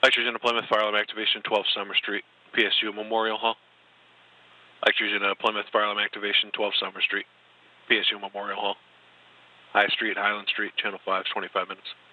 Nitrogen Plymouth Fire Alarm Activation 12 Summer Street, PSU Memorial Hall. Nitrogen Plymouth Fire Alarm Activation 12 Summer Street, PSU Memorial Hall. High Street, Highland Street, Channel 5, 25 minutes.